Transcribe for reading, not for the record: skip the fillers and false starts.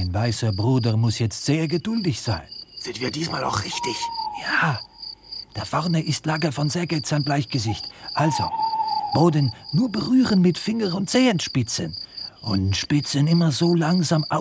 Mein weißer Bruder muss jetzt sehr geduldig sein. Sind wir diesmal auch richtig? Ja, da vorne ist Lager von Saget sein Bleichgesicht. Also, Boden nur berühren mit Finger und Zehenspitzen. Und spitzen immer so langsam auf.